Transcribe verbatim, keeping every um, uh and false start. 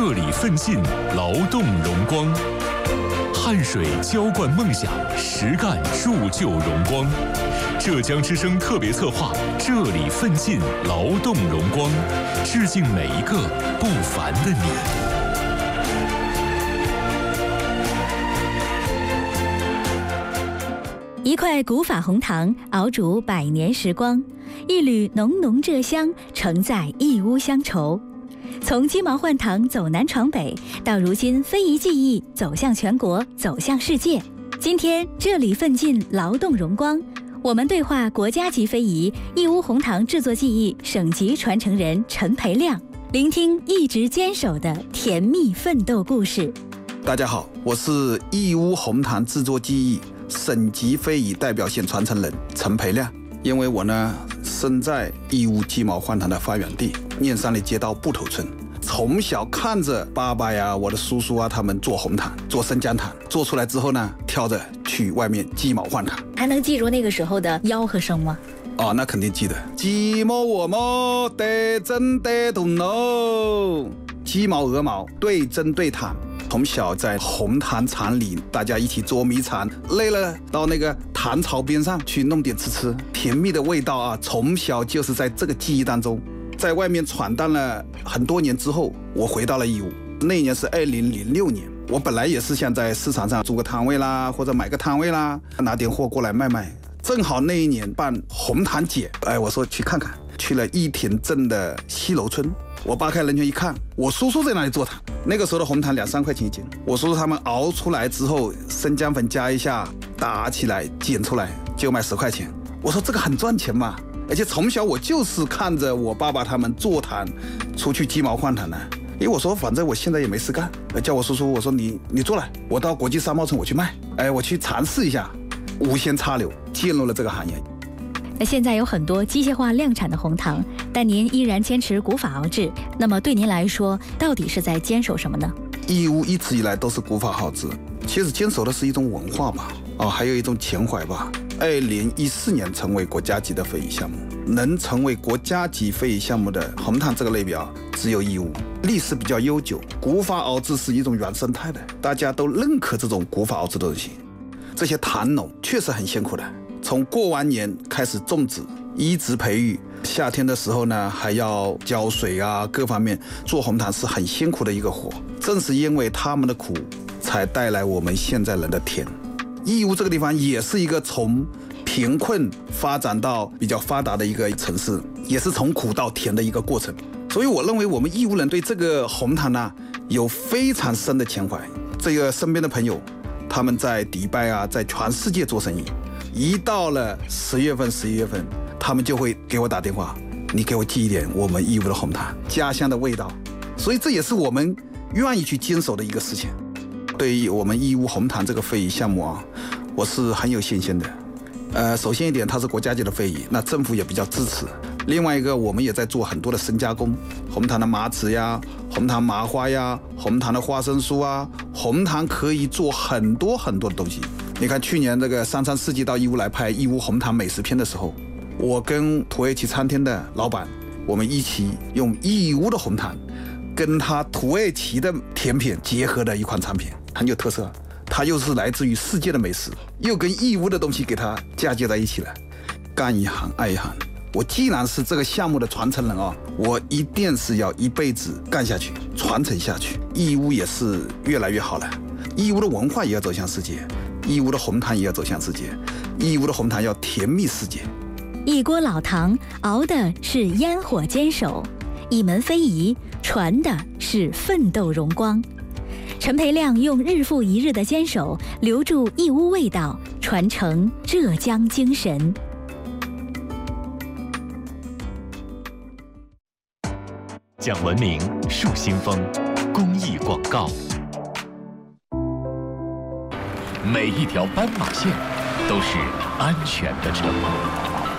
这里奋进，劳动荣光。汗水浇灌梦想，实干铸就荣光。浙江之声特别策划，这里奋进，劳动荣光，致敬每一个不凡的你。 一块古法红糖熬煮百年时光，一缕浓浓浙香承载义乌乡愁。从鸡毛换糖走南闯北，到如今非遗技艺走向全国，走向世界。今天这里奋进，劳动荣光。我们对话国家级非遗义乌红糖制作技艺省级传承人陈培亮，聆听一直坚守的甜蜜奋斗故事。 大家好，我是义乌红糖制作技艺省级非遗代表性传承人陈培亮。因为我呢生在义乌鸡毛换糖的发源地念山里街道布头村，从小看着爸爸呀、我的叔叔啊他们做红糖、做生姜糖，做出来之后呢，挑着去外面鸡毛换糖。 还能记住那个时候的吆喝声吗？ 哦，那肯定记得。鸡毛鹅毛得针得动喽，鸡毛鹅毛对针对糖。从小在红糖厂里，大家一起捉迷藏，累了到那个糖槽边上去弄点吃吃，甜蜜的味道啊！从小就是在这个记忆当中，在外面闯荡了很多年之后，我回到了义乌。那一年是二零零六年，我本来也是想在市场上租个摊位啦，或者买个摊位啦，拿点货过来卖卖。正好那一年办红糖节，哎，我说去看看，去了义亭镇的西楼村。我扒开人群一看，我叔叔在那里做糖。那个时候的红糖两三块钱一斤，我叔叔他们熬出来之后，生姜粉加一下，打起来剪出来就卖十块钱。我说这个很赚钱嘛，而且从小我就是看着我爸爸他们做糖，出去鸡毛换糖的。因为我说反正我现在也没事干，叫我叔叔，我说你你做来，我到国际商贸城我去卖，哎，我去尝试一下，无心插柳进入了这个行业。 那现在有很多机械化量产的红糖，但您依然坚持古法熬制，那么对您来说，到底是在坚守什么呢？ 义乌一直以来都是古法熬制，其实坚守的是一种文化吧，哦，还有一种情怀吧。二零一四年成为国家级的非遗项目，能成为国家级非遗项目的红糖这个类别啊，只有义乌，历史比较悠久。古法熬制是一种原生态的，大家都认可这种古法熬制的东西。这些糖农确实很辛苦的。从过完年开始种植，一直培育，夏天的时候呢还要浇水啊，各方面做红糖是很辛苦的一个活。正是因为他们的苦，才带来我们现在人的甜。义乌这个地方也是一个从贫困发展到比较发达的一个城市，也是从苦到甜的一个过程。所以我认为我们义乌人对这个红糖呢有非常深的情怀。这个身边的朋友，他们在迪拜啊，在全世界做生意。一到了十月份、十一月份，他们就会给我打电话，你给我寄一点我们义乌的红糖，家乡的味道。所以这也是我们愿意去坚守的一个事情。对于我们义乌红糖这个非遗项目啊，我是很有信心的。呃，首先一点，它是国家级的非遗，那政府也比较支持。另外一个，我们也在做很多的深加工，红糖的麻糍呀，红糖麻花呀，红糖的花生酥啊，红糖可以做很多很多的东西。你看去年这个三餐四季到义乌来拍义乌红糖美食片的时候，我跟土耳其餐厅的老板，我们一起用义乌的红糖跟他土耳其的甜品结合的一款产品，很有特色。它又是来自于世界的美食，又跟义乌的东西给它嫁接在一起了。干一行爱一行，我既然是这个项目的传承人啊，我一定是要一辈子干下去，传承下去。义乌也是越来越好了，义乌的文化也要走向世界，义乌的红糖也要走向世界，义乌的红糖要甜蜜世界。 一锅老糖熬的是烟火坚守，一门非遗传的是奋斗荣光。陈培亮用日复一日的坚守，留住义乌味道，传承浙江精神。 讲文明树新风，公益广告。每一条斑马线都是安全的承诺。